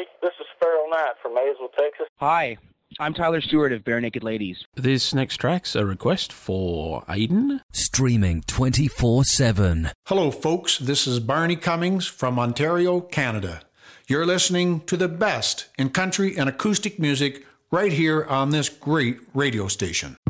everybody. This is Sparrow Knight from Maysville, Texas. Hi, I'm Tyler Stewart of Bare Naked Ladies. This next track's a request for Aiden. Streaming 24/7. Hello, folks. This is Barney Cummings from Ontario, Canada. You're listening to the best in country and acoustic music right here on this great radio station.